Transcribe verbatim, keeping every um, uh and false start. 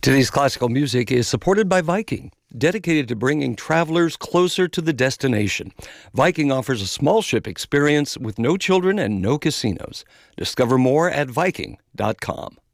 Today's classical music is supported by Viking, dedicated to bringing travelers closer to the destination. Viking offers a small ship experience with no children and no casinos. Discover more at viking dot com.